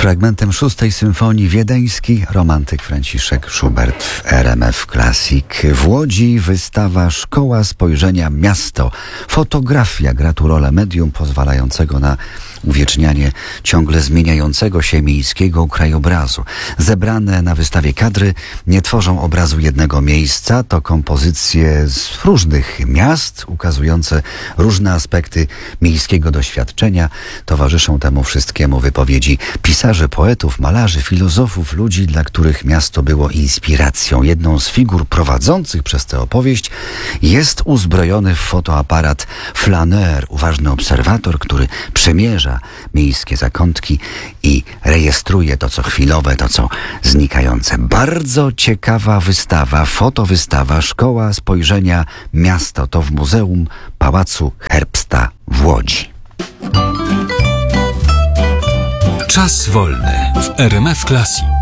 Fragmentem szóstej symfonii wiedeńskiej romantyk Franciszek Schubert w RMF Classic. W Łodzi wystawa Szkoła Spojrzenia Miasto. Fotografia gra tu rolę medium pozwalającego na uwiecznianie ciągle zmieniającego się miejskiego krajobrazu. Zebrane na wystawie kadry nie tworzą obrazu jednego miejsca, to kompozycje z różnych miast, ukazujące różne aspekty miejskiego doświadczenia. Towarzyszą temu wszystkiemu wypowiedzi pisarzy, poetów, malarzy, filozofów, ludzi, dla których miasto było inspiracją. Jedną z figur prowadzących przez tę opowieść jest uzbrojony w fotoaparat flaneur, uważny obserwator, który przemierza miejskie zakątki i rejestruje to, co chwilowe, to, co znikające. Bardzo ciekawa wystawa, fotowystawa Szkoła Spojrzenia Miasto. To w Muzeum Pałacu Herbsta w Łodzi. Czas wolny w RMF Classic.